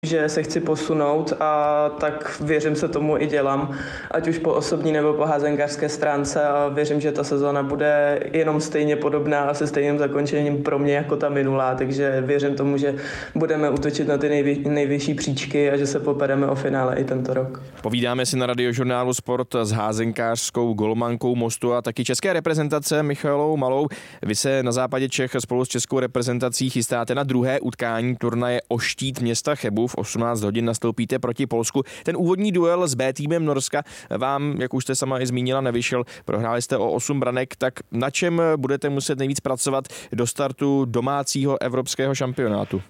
že se chci posunout a tak věřím se tomu i dělám, ať už po osobní nebo po házenkářské stránce a věřím, že ta sezóna bude jenom stejně podobná a se stejným zakončením pro mě jako ta minulá, takže věřím tomu, že budeme útočit na ty nejvyšší příčky a že se popereme o finále i tento rok. Povídáme si na Radiožurnálu Sport s házenkářskou golmankou Mostu a taky české reprezentace Michaelou Malou. Vy se na západě Čech spolu s českou reprezentací chystáte na druhé utkání turnaje o štít města Chebu. V 18 hodin nastoupíte proti Polsku. Ten úvodní duel s B týmem Norska vám, jak už jste sama i zmínila, nevyšel. Prohráli jste o 8 branek, tak na čem budete muset nejvíc pracovat do startu domácího evropského šampionátu?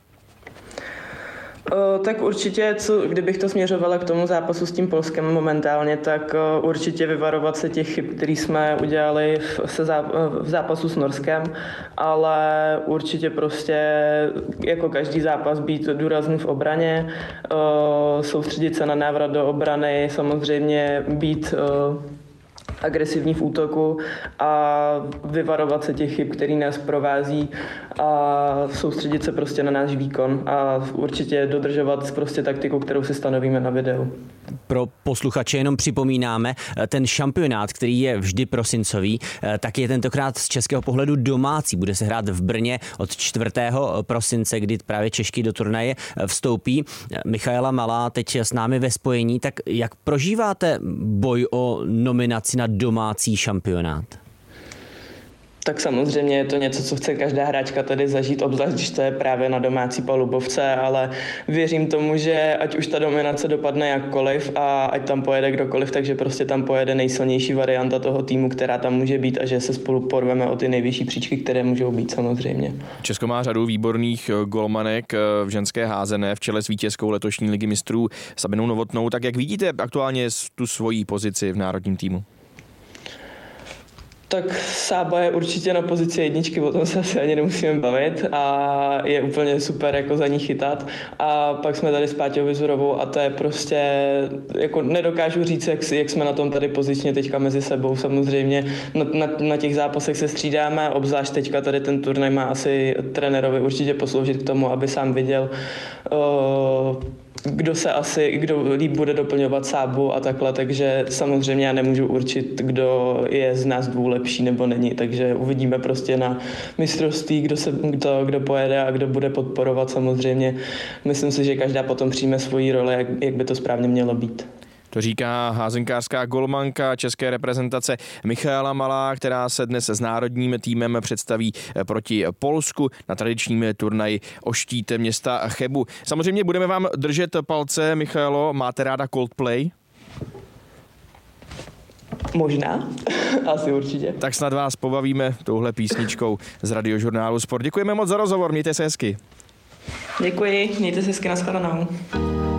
Tak určitě, kdybych to směřovala k tomu zápasu s tím Polskem momentálně, tak určitě vyvarovat se těch chyb, které jsme udělali v zápasu s Norskem, ale určitě prostě jako každý zápas být důrazný v obraně, soustředit se na návrat do obrany, samozřejmě být agresivní v útoku a vyvarovat se těch chyb, který nás provází a soustředit se prostě na náš výkon a určitě dodržovat prostě taktiku, kterou si stanovíme na videu. Pro posluchače jenom připomínáme, ten šampionát, který je vždy prosincový, tak je tentokrát z českého pohledu domácí. Bude se hrát v Brně od 4. prosince, kdy právě Češky do turnaje vstoupí. Michaela Malá teď s námi ve spojení, tak jak prožíváte boj o nominaci na domácí šampionát? Tak samozřejmě je to něco, co chce každá hráčka tady zažít, obzvlášť když to je právě na domácí palubovce, ale věřím tomu, že ať už ta dominace dopadne jakkoliv a ať tam pojede kdokoliv, takže prostě tam pojede nejsilnější varianta toho týmu, která tam může být a že se spolu porveme o ty nejvyšší příčky, které můžou být samozřejmě. Česko má řadu výborných golmanek v ženské házené v čele s vítězkou letošní ligy mistrů Sabinou Novotnou. Tak jak vidíte aktuálně tu svoji pozici v národním týmu? Tak Sába je určitě na pozici jedničky, o tom se asi ani nemusíme bavit a je úplně super jako za ní chytat. A pak jsme tady s Páťou Vizurovou a to je prostě, jako nedokážu říct, jak jsme na tom tady pozičně teďka mezi sebou. Samozřejmě na těch zápasech se střídáme, obzvlášť teďka tady ten turnaj má asi trenérovi určitě posloužit k tomu, aby sám viděl, kdo líp bude doplňovat Sábu a takhle, takže samozřejmě já nemůžu určit, kdo je z nás dvou lepší nebo není, takže uvidíme prostě na mistrovství, kdo pojede a kdo bude podporovat samozřejmě. Myslím si, že každá potom přijme svoji roli, jak by to správně mělo být. To říká házenkářská golmanka české reprezentace Michaela Malá, která se dnes s národním týmem představí proti Polsku na tradičním turnaji o štít města Chebu. Samozřejmě budeme vám držet palce, Michaelo, máte ráda Coldplay? Možná, asi určitě. Tak snad vás pobavíme touhle písničkou z Radiožurnálu Sport. Děkujeme moc za rozhovor, mějte se hezky. Děkuji, mějte se hezky, nashledanou.